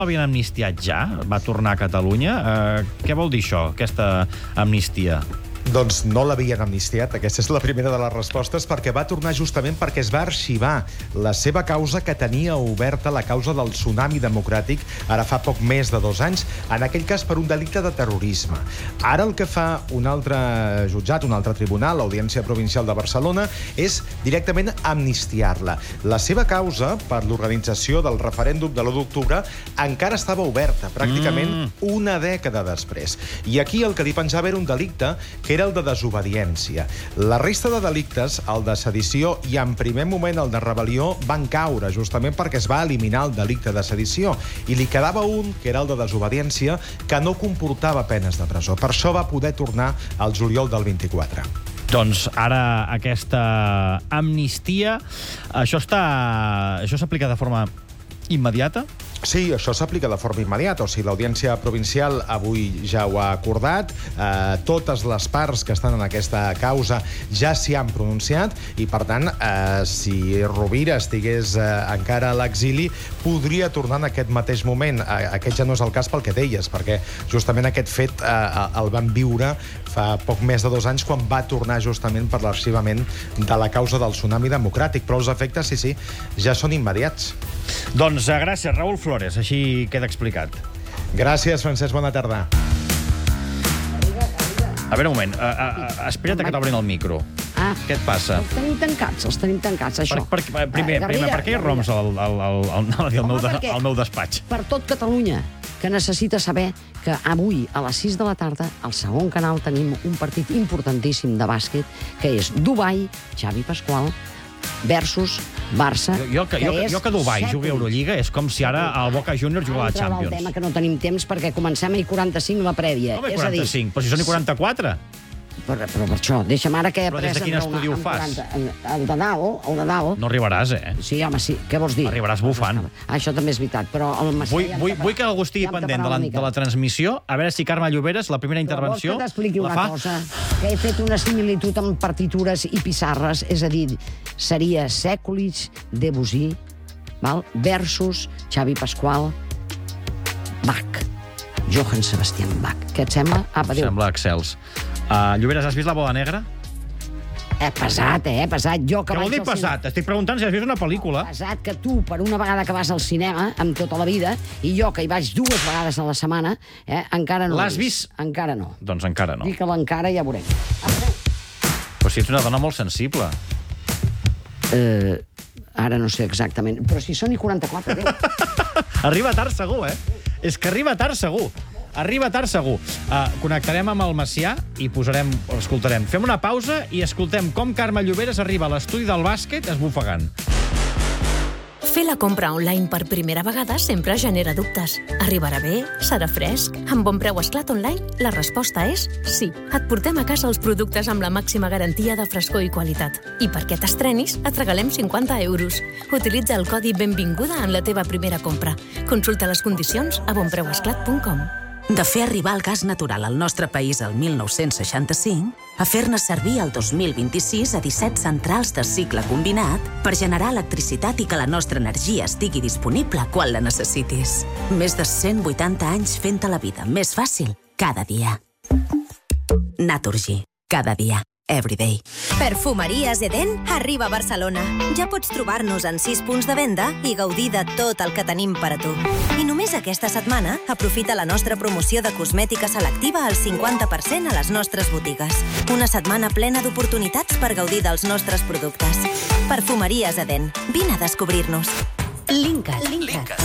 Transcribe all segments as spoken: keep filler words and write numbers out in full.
L'havien amnistiat ja? Va tornar a Catalunya? Eh, què vol dir això, aquesta amnistia? Doncs no l'havien amnistiat, aquesta és la primera de les respostes, perquè va tornar justament perquè es va arxivar la seva causa que tenia oberta, la causa del tsunami democràtic, ara fa poc més de dos anys, en aquell cas per un delicte de terrorisme. Ara el que fa un altre jutjat, un altre tribunal, l'Audiència Provincial de Barcelona, és directament amnistiar-la. La seva causa, per l'organització del referèndum de l'u d'octubre, encara estava oberta, pràcticament mm. una dècada després. I aquí el que li penjava era un delicte que era el de desobediència. La resta de delictes, el de sedició i en primer moment el de rebel·lió, van caure justament perquè es va eliminar el delicte de sedició i li quedava un, que era el de desobediència, que no comportava penes de presó. Per això va poder tornar al juliol del vint-i-quatre. Doncs ara aquesta amnistia, això està, això s'aplica de forma immediata? Sí, això s'aplica de forma immediata. O sigui, l'Audiència Provincial avui ja ho ha acordat. Eh, totes les parts que estan en aquesta causa ja s'hi han pronunciat i, per tant, eh, si Rovira estigués eh, encara a l'exili, podria tornar en aquest mateix moment. Eh, aquest ja no és el cas pel que deies, perquè justament aquest fet eh, el van viure fa poc més de dos anys quan va tornar justament per l'arxivament de la causa del tsunami democràtic. Però els efectes, sí, sí, ja són immediats. Doncs uh, gràcies, Raül Flores. Així queda explicat. Gràcies, Francesc. Bona tarda. A veure, un moment. Uh, uh, uh, espera't que t'obrin el micro. Ah, què et passa? Els tenim tancats, els tenim tancats, això. Per, per, primer, uh, primer, per què hi roms al, al, al, al, al, meu, de, al meu despatx? Per tot Catalunya, que necessita saber que avui, a les sis de la tarda, al segon canal tenim un partit importantíssim de bàsquet, que és Dubai, Xavi Pasqual, versus Barça. Jo, jo, que, jo, jo que Dubai jugui a Eurolliga és com si ara el Boca Juniors jugui a la Champions. El tema que no tenim temps perquè comencem a i quaranta-cinc la prèvia. Com a quaranta-cinc? Però si són i quaranta-quatre. Però, però per això, deixa'm ara que he après... Però des de quin estudi ho fas? El de dalt, el de dalt... No arribaràs, eh? Sí, home, sí. Què vols dir? Arribaràs bufant. Això també és veritat, però el Macià... Vull, vull, vull que algú estigui pendent de la, de la transmissió, a veure si Carme Lloberes, la primera intervenció, la fa... Però vols que t'expliqui una fa... cosa? Que he fet una similitud amb partitures i pissarres, és a dir, seria Sèculich, Debussy, val? Versus Xavi Pasqual, Bach, Johann Sebastian Bach. Què et sembla? Apa, adéu. Sembla excels. Uh, Lloberes, has vist La boda negra? Eh, pesat, eh, pesat. Jo que Què vol dir pesat? Estic preguntant si has vist una pel·lícula. Pesat que tu, per una vegada que vas al cinema, amb tota la vida, i jo, que hi vaig dues vegades a la setmana, eh, encara no l'has vist? Encara no. Doncs encara no. Dic que l'encara ja veurem. Però si ets una dona molt sensible. Eh, ara no sé exactament. Però si són i quaranta-quatre, adéu. Arriba tard segur, eh? És que arriba tard segur. Arriba tard segur. Uh, connectarem amb el Macià i posarem, escoltarem. Fem una pausa i escoltem com Carme Lloberes arriba a l'estudi del bàsquet esbufegant. Fer la compra online per primera vegada sempre genera dubtes. Arribarà bé? Serà fresc? Amb Bon Preu Esclat Online, la resposta és sí. Et portem a casa els productes amb la màxima garantia de frescor i qualitat. I perquè t'estrenis, et regalem cinquanta euros. Utilitza el codi Benvinguda en la teva primera compra. Consulta les condicions a bon preu esclat punt com. De fer arribar el gas natural al nostre país el mil nou-cents seixanta-cinc a fer-ne servir el dos mil vint-i-sis a disset centrals de cicle combinat per generar electricitat i que la nostra energia estigui disponible quan la necessitis. Més de cent vuitanta anys fent-te la vida més fàcil cada dia. Naturgy. Cada dia. Everyday. Perfumeries Eden arriba a Barcelona. Ja pots trobar-nos en sis punts de venda i gaudir de tot el que tenim per a tu. I només aquesta setmana aprofita la nostra promoció de cosmètica selectiva al cinquanta per cent a les nostres botigues. Una setmana plena d'oportunitats per gaudir dels nostres productes. Perfumeries Eden. Vine a descobrir-nos. Linkat. Linkat.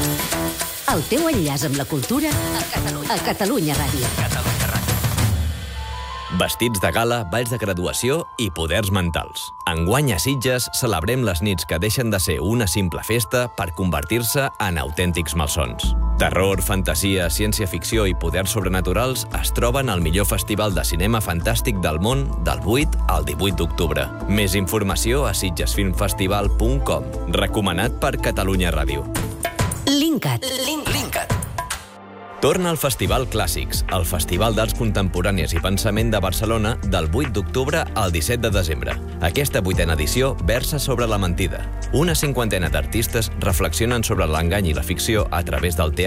El teu enllaç amb la cultura a Catalunya, a Catalunya Ràdio. Catalunya Ràdio. Vestits de gala, balls de graduació i poders mentals. Enguany a Sitges celebrem les nits que deixen de ser una simple festa per convertir-se en autèntics malsons. Terror, fantasia, ciència-ficció i poders sobrenaturals es troben al millor festival de cinema fantàstic del món del vuit al divuit d'octubre. Més informació a sitges film festival punt com. Recomanat per Catalunya Ràdio. Linkat. Linkat. Torna al Festival Clàssics, el Festival d'Arts Contemporànies i Pensament de Barcelona del vuit d'octubre al disset de desembre. Aquesta vuitena edició versa sobre la mentida. Una cinquantena d'artistes reflexionen sobre l'engany i la ficció a través del teatre